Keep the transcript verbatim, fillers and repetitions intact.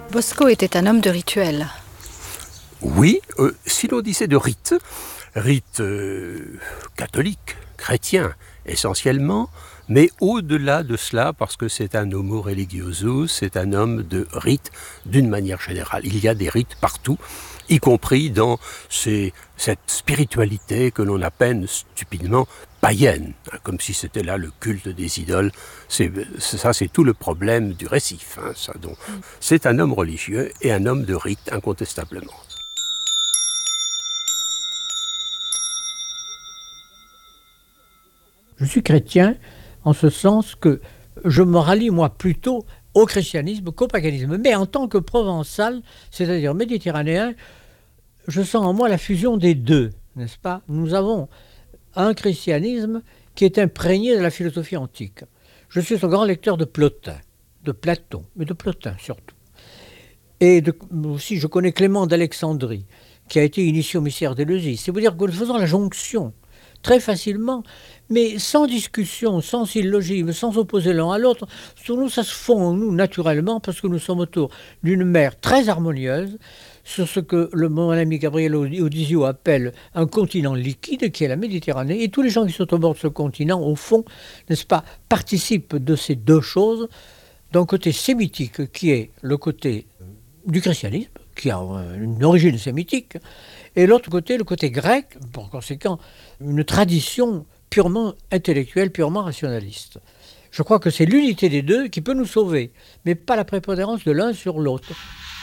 Bosco était un homme de rituel. Oui, euh, si l'on disait de rite, rite euh, catholique, chrétien essentiellement, mais au-delà de cela, parce que c'est un homo religioso, c'est un homme de rite d'une manière générale. Il y a des rites partout, y compris dans ces, cette spiritualité que l'on appelle stupidement païenne, hein, comme si c'était là le culte des idoles. C'est, ça, c'est tout le problème du récif. Hein, ça, donc. C'est un homme religieux et un homme de rite, incontestablement. Je suis chrétien en ce sens que je me rallie, moi, plutôt au christianisme qu'au paganisme. Mais en tant que provençal, c'est-à-dire méditerranéen, je sens en moi la fusion des deux, n'est-ce pas? Nous avons un christianisme qui est imprégné de la philosophie antique. Je suis un grand lecteur de Plotin, de Platon, mais de Plotin surtout. Et de, aussi, je connais Clément d'Alexandrie, qui a été initié au mystère d'Éleusis. C'est vous dire que nous faisons la jonction très facilement, mais sans discussion, sans syllogisme, sans opposer l'un à l'autre. Sur nous, ça se fond en nous naturellement parce que nous sommes autour d'une mer très harmonieuse sur ce que le, mon ami Gabriel Audisio appelle un continent liquide qui est la Méditerranée. Et tous les gens qui sont au bord de ce continent, au fond, n'est-ce pas, participent de ces deux choses, d'un côté sémitique qui est le côté du christianisme, qui a une origine sémitique, et l'autre côté, le côté grec, par conséquent, une tradition purement intellectuelle, purement rationaliste. Je crois que c'est l'unité des deux qui peut nous sauver, mais pas la prépondérance de l'un sur l'autre.